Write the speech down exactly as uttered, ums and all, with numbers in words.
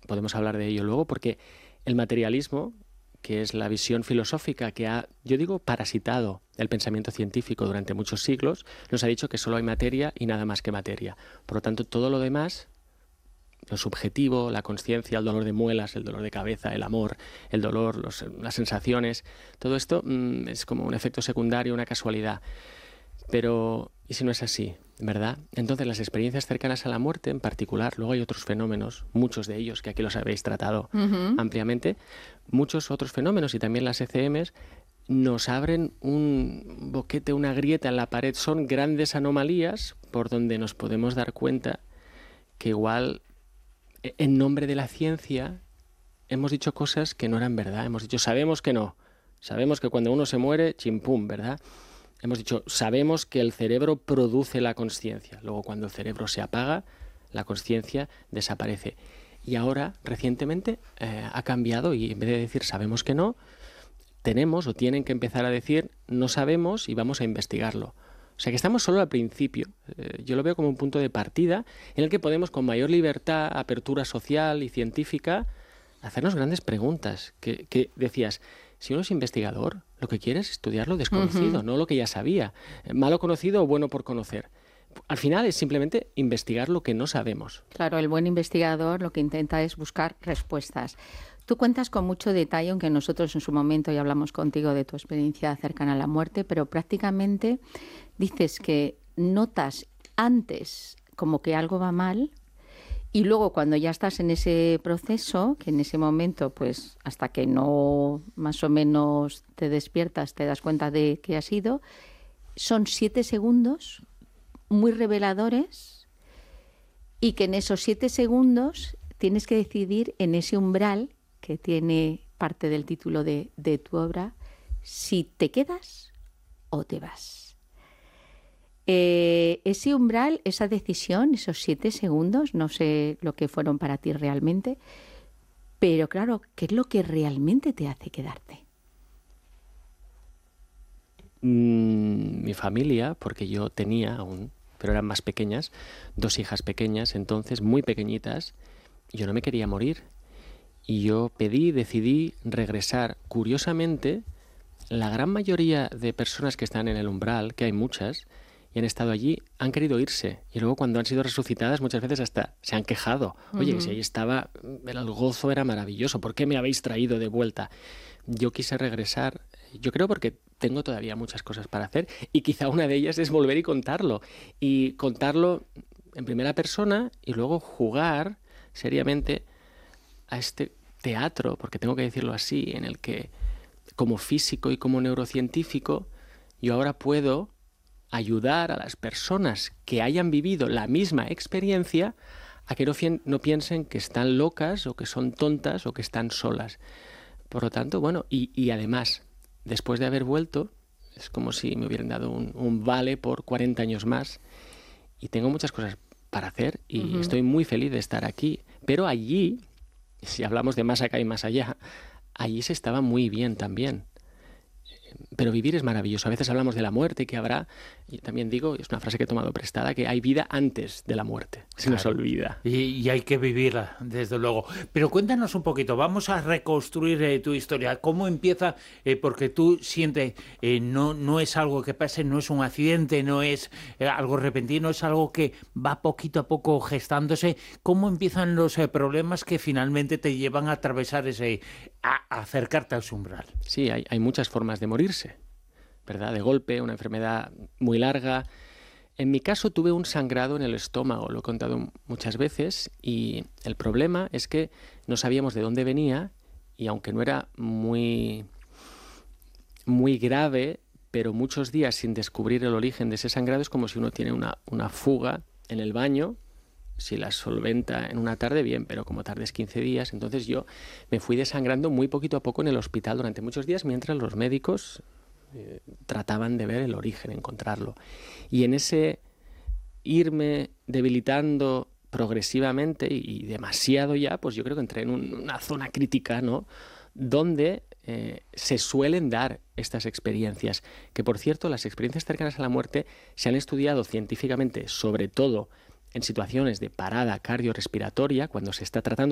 podemos hablar de ello luego, porque el materialismo, que es la visión filosófica que ha, yo digo, parasitado el pensamiento científico durante muchos siglos, nos ha dicho que solo hay materia y nada más que materia. Por lo tanto, todo lo demás, lo subjetivo, la consciencia, el dolor de muelas, el dolor de cabeza, el amor, el dolor, los, las sensaciones, todo esto mmm, es como un efecto secundario, una casualidad. Pero, ¿y si no es así? ¿Verdad? Entonces, las experiencias cercanas a la muerte, en particular, luego hay otros fenómenos, muchos de ellos, que aquí los habéis tratado uh-huh. ampliamente, muchos otros fenómenos, y también las E C Ms, nos abren un boquete, una grieta en la pared. Son grandes anomalías por donde nos podemos dar cuenta que igual, en nombre de la ciencia, hemos dicho cosas que no eran verdad. Hemos dicho, sabemos que no. Sabemos que cuando uno se muere, chimpum, ¿verdad? Hemos dicho, sabemos que el cerebro produce la consciencia. Luego, cuando el cerebro se apaga, la consciencia desaparece. Y ahora, recientemente, eh, ha cambiado y en vez de decir sabemos que no, tenemos o tienen que empezar a decir no sabemos y vamos a investigarlo. O sea que estamos solo al principio. Eh, yo lo veo como un punto de partida en el que podemos, con mayor libertad, apertura social y científica, hacernos grandes preguntas. Que, que decías, si uno es investigador, lo que quiere es estudiar lo desconocido, uh-huh. no lo que ya sabía. Malo conocido o bueno por conocer. Al final es simplemente investigar lo que no sabemos. Claro, el buen investigador lo que intenta es buscar respuestas. Tú cuentas con mucho detalle, aunque nosotros en su momento ya hablamos contigo de tu experiencia cercana a la muerte, pero prácticamente dices que notas antes como que algo va mal. Y luego cuando ya estás en ese proceso, que en ese momento, pues hasta que no más o menos te despiertas, te das cuenta de qué ha sido, son siete segundos muy reveladores y que en esos siete segundos tienes que decidir en ese umbral que tiene parte del título de, de tu obra, si te quedas o te vas. Eh, ese umbral, esa decisión, esos siete segundos, no sé lo que fueron para ti realmente, pero claro, ¿qué es lo que realmente te hace quedarte? Mm, mi familia, porque yo tenía aún, pero eran más pequeñas, dos hijas pequeñas, entonces muy pequeñitas, yo no me quería morir. Y yo pedí, decidí regresar. Curiosamente, la gran mayoría de personas que están en el umbral, que hay muchas, y han estado allí, han querido irse. Y luego cuando han sido resucitadas muchas veces hasta se han quejado. Oye, uh-huh. que si ahí estaba, el gozo era maravilloso. ¿Por qué me habéis traído de vuelta? Yo quise regresar, yo creo porque tengo todavía muchas cosas para hacer y quizá una de ellas es volver y contarlo. Y contarlo en primera persona y luego jugar seriamente a este teatro, porque tengo que decirlo así, en el que como físico y como neurocientífico yo ahora puedo ayudar a las personas que hayan vivido la misma experiencia a que no, no piensen que están locas o que son tontas o que están solas. Por lo tanto, bueno, y, y además, después de haber vuelto, es como si me hubieran dado un, un vale por cuarenta años más y tengo muchas cosas para hacer y uh-huh. estoy muy feliz de estar aquí. Pero allí, si hablamos de más acá y más allá, allí se estaba muy bien también. Pero vivir es maravilloso. A veces hablamos de la muerte que habrá, y también digo, es una frase que he tomado prestada, que hay vida antes de la muerte. Se claro. nos olvida. Y, y hay que vivirla, desde luego. Pero cuéntanos un poquito, vamos a reconstruir eh, tu historia. ¿Cómo empieza? Eh, porque tú sientes, eh, no, no es algo que pase, no es un accidente, no es eh, algo repentino, es algo que va poquito a poco gestándose. ¿Cómo empiezan los eh, problemas que finalmente te llevan a atravesar ese, a, a acercarte al umbral? Sí, hay, hay muchas formas de morirse, ¿verdad? De golpe, una enfermedad muy larga. En mi caso tuve un sangrado en el estómago, lo he contado muchas veces, y el problema es que no sabíamos de dónde venía y aunque no era muy, muy grave, pero muchos días sin descubrir el origen de ese sangrado es como si uno tiene una, una fuga en el baño. Si la solventa en una tarde, bien, pero como tardes quince días, entonces yo me fui desangrando muy poquito a poco en el hospital durante muchos días mientras los médicos eh, trataban de ver el origen, encontrarlo. Y en ese irme debilitando progresivamente y, y demasiado ya, pues yo creo que entré en un, una zona crítica, ¿no? Donde eh, se suelen dar estas experiencias, que por cierto, las experiencias cercanas a la muerte se han estudiado científicamente, sobre todo en situaciones de parada cardiorrespiratoria, cuando se está tratando